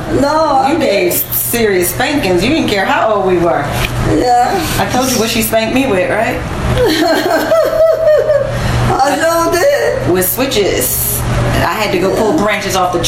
No, You gave serious spankings. You didn't care how old we were. Yeah. I told you what she spanked me with, right? I sure did. With switches. I had to go pull branches off the